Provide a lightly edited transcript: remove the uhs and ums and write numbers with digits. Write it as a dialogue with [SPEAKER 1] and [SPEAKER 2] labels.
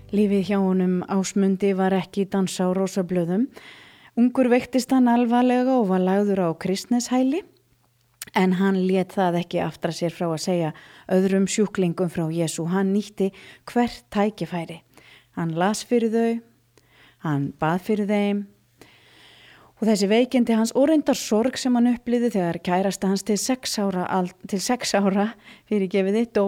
[SPEAKER 1] Lífið hjá honum Ásmundi var ekki dans á rósablöðum. Ungur veiktist hann alvarlega og var lagður á kristneshæli, en hann lét það ekki aftra sér frá að segja öðrum sjúklingum frá Jesú. Hann nýtti hvert tækifæri. Hann las fyrir þau, hann bað fyrir þeim, og þessi veikindi hans og reyndar sorg sem hann upplifði þegar kærasta hans til 6 ára fyrirgefiði dó